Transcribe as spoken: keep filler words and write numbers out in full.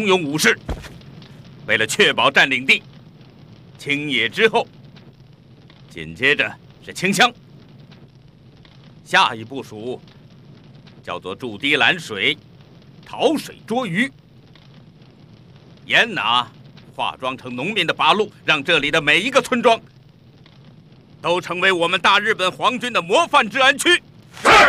勇武士。为了确保占领地，清野之后，紧接着是清乡。下一部署叫做筑堤拦水，讨水捉鱼。严拿化妆成农民的八路，让这里的每一个村庄都成为我们大日本皇军的模范治安区。